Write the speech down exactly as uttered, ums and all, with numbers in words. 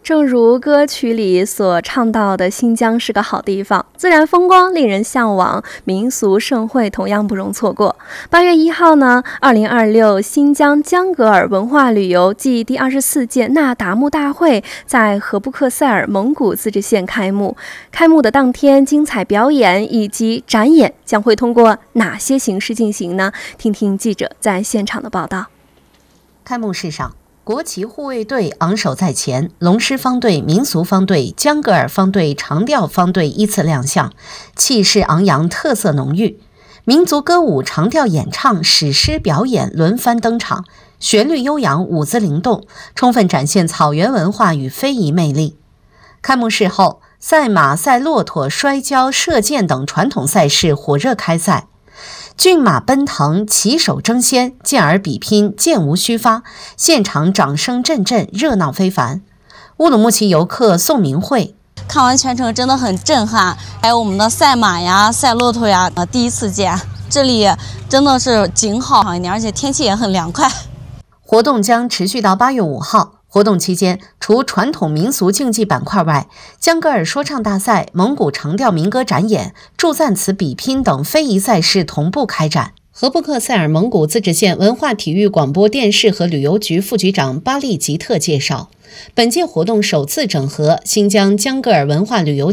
正如歌曲里所唱到的，新疆是个好地方，自然风光令人向往，民俗盛会同样不容错过。八月一号呢，二零二六新疆江格尔文化旅游暨第二十四届那达慕大会在禾布克塞尔蒙古自治县开幕。开幕的当天，精彩表演以及展演将会通过哪些形式进行呢？听听记者在现场的报道。 开幕式上，国旗护卫队昂首在前，龙狮方队、民俗方队、江格尔方队、长调方队依次亮相，气势昂扬，特色浓郁。民族歌舞、长调演唱、史诗表演轮番登场，旋律悠扬，舞姿灵动，充分展现草原文化与非遗魅力。开幕式后，赛马、赛骆驼、摔跤、射箭等传统赛事火热开赛。骏马奔腾，骑手争先，健儿比拼，箭无虚发，现场掌声阵阵，热闹非凡。乌鲁木齐游客宋明慧看完全程真的很震撼，还有我们的赛马呀、赛骆驼呀，呃，第一次见，这里真的是景好一点，而且天气也很凉快。 活动将持续到八月五号。活动期间，除传统民俗竞技板块外，江格尔说唱大赛、蒙古长调民歌展演、祝赞词比拼等非遗赛事同步开展。禾布克塞尔蒙古自治县文化体育广播电视和旅游局副局长巴利吉特介绍，本届活动首次整合新疆江格尔文化旅游